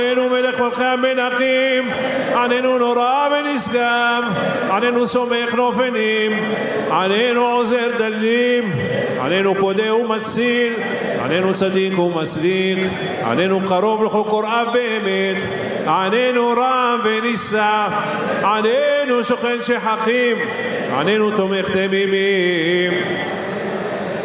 עננו מלך מלכי המלכים, עננו נורא ונשגב, עננו סומך נופנים, עננו עוזר דלים, עננו פודה ומציל, עננו צדיק ומצדיק, עננו קרוב לכל קוראיו באמת, עננו רם ונישא, עננו שוכן שחקים, עננו תומך תמימים.